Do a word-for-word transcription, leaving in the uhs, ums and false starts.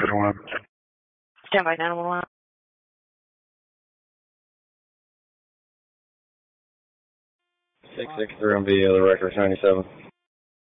nine one one. Stand by nine one one. six six three on video, the record ninety-seven.